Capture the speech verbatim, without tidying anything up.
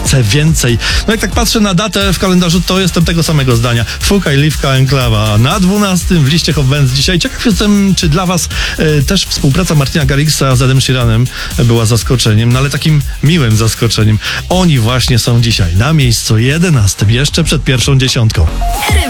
chcę więcej. No jak tak patrzę na datę w kalendarzu, to jestem tego samego zdania. Fuka i Liwka Enklawa na dwunastym w liście Hot Bands dzisiaj. Ciekaw jestem, czy dla was e, też współpraca Martina Garrixa z Edem Sheeranem była zaskoczeniem, no ale takim miłym zaskoczeniem. Oni właśnie są dzisiaj na miejscu jedenastym, jeszcze przed pierwszą dziesiątką.